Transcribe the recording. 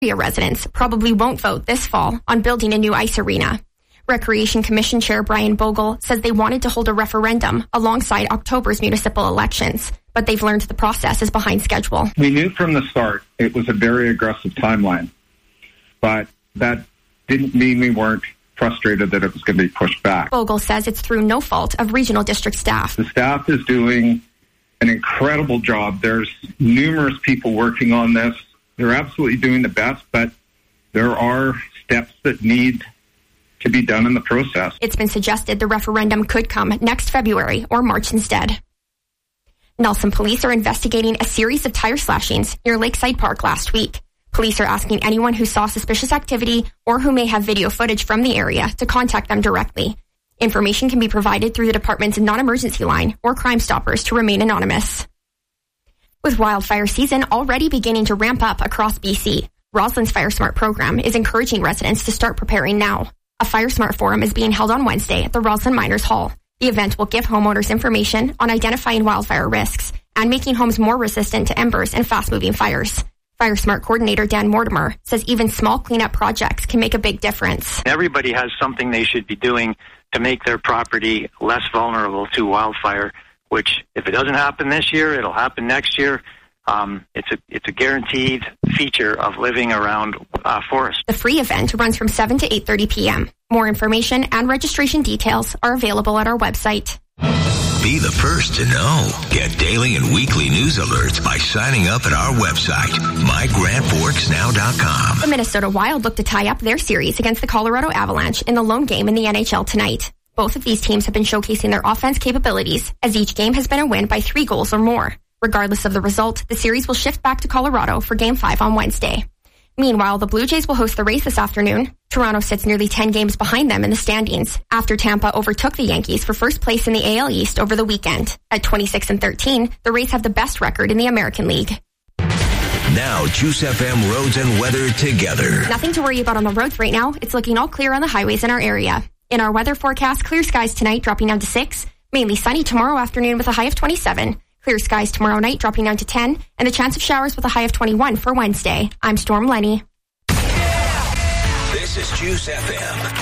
residents probably won't vote this fall on building a new ice arena. Recreation Commission Chair Brian Bogle says they wanted to hold a referendum alongside October's municipal elections, but they've learned the process is behind schedule. We knew from the start it was a very aggressive timeline, but that didn't mean we weren't frustrated that it was going to be pushed back. Bogle says it's through no fault of regional district staff. The staff is doing an incredible job. There's numerous people working on this. They're absolutely doing the best, but there are steps that need to be done in the process. It's been suggested the referendum could come next February or March instead. Nelson police are investigating a series of tire slashings near Lakeside Park last week. Police are asking anyone who saw suspicious activity or who may have video footage from the area to contact them directly. Information can be provided through the department's non-emergency line or Crime Stoppers to remain anonymous. With wildfire season already beginning to ramp up across BC, Roslin's FireSmart program is encouraging residents to start preparing now. A FireSmart forum is being held on Wednesday at the Roslin Miners Hall. The event will give homeowners information on identifying wildfire risks and making homes more resistant to embers and fast-moving fires. FireSmart coordinator Dan Mortimer says even small cleanup projects can make a big difference. Everybody has something they should be doing to make their property less vulnerable to wildfire, which if it doesn't happen this year, it'll happen next year. It's a guaranteed feature of living around forest. The free event runs from 7 to 8:30 p.m. More information and registration details are available at our website. Be the first to know. Get daily and weekly news alerts by signing up at our website, mygrandforksnow.com. The Minnesota Wild look to tie up their series against the Colorado Avalanche in the lone game in the NHL tonight. Both of these teams have been showcasing their offense capabilities, as each game has been a win by 3 goals or more. Regardless of the result, the series will shift back to Colorado for Game 5 on Wednesday. Meanwhile, the Blue Jays will host the Rays this afternoon. Toronto sits nearly 10 games behind them in the standings after Tampa overtook the Yankees for first place in the AL East over the weekend. At 26-13, the Rays have the best record in the American League. Now, Juice FM roads and weather together. Nothing to worry about on the roads right now. It's looking all clear on the highways in our area. In our weather forecast, clear skies tonight dropping down to 6. Mainly sunny tomorrow afternoon with a high of 27. Clear skies tomorrow night dropping down to 10. And the chance of showers with a high of 21 for Wednesday. I'm Storm Lenny. This is Juice FM.